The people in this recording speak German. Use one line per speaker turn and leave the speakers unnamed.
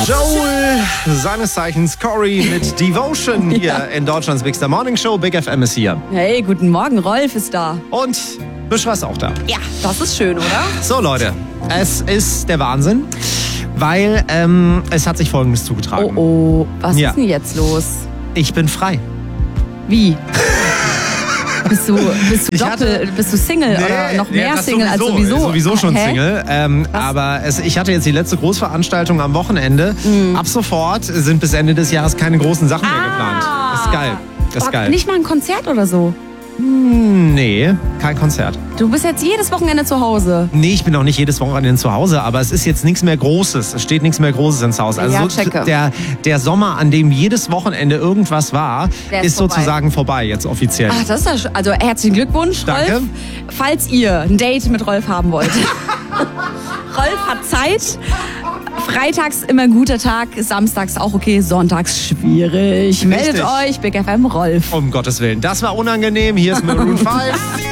Joel, seines Zeichens Corey mit Devotion hier in Deutschlands Bigster Morning Show. Big FM ist hier.
Hey, guten Morgen, Rolf ist da.
Und Büschwer ist auch da.
Ja, das ist schön, oder?
So Leute, es ist der Wahnsinn, weil es hat sich Folgendes zugetragen.
Oh, was ist denn jetzt los?
Ich bin frei.
Wie? Bist du Single oder noch mehr Single als sowieso?
Sowieso schon Single. Aber ich hatte jetzt die letzte Großveranstaltung am Wochenende. Ab sofort sind bis Ende des Jahres keine großen Sachen mehr geplant. Das ist geil. Das ist geil.
Nicht mal ein Konzert oder so?
Nee, kein Konzert.
Du bist jetzt jedes Wochenende zu Hause?
Nee, ich bin auch nicht jedes Wochenende zu Hause, aber es ist jetzt nichts mehr Großes. Es steht nichts mehr Großes ins Haus. Also
ja,
der Sommer, an dem jedes Wochenende irgendwas war, ist sozusagen vorbei jetzt offiziell.
Ach, das ist also herzlichen Glückwunsch,
Danke.
Rolf. Falls ihr ein Date mit Rolf haben wollt. Rolf hat Zeit. Freitags immer ein guter Tag, samstags auch okay, sonntags schwierig. Meldet euch, Big FM Rolf.
Um Gottes Willen, das war unangenehm. Hier ist Maroon 5.